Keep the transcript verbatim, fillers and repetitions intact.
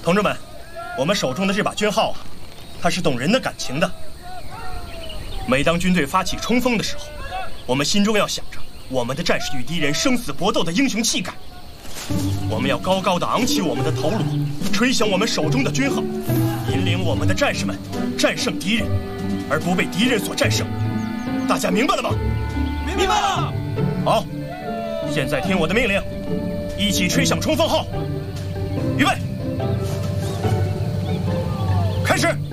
同志们，我们手中的这把军号啊，它是懂人的感情的。每当军队发起冲锋的时候，我们心中要想着我们的战士与敌人生死搏斗的英雄气概。我们要高高的昂起我们的头颅，吹响我们手中的军号，引领我们的战士们战胜敌人，而不被敌人所战胜。大家明白了吗？ 明白了。 好，现在听我的命令，一起吹响冲锋号，预备，开始。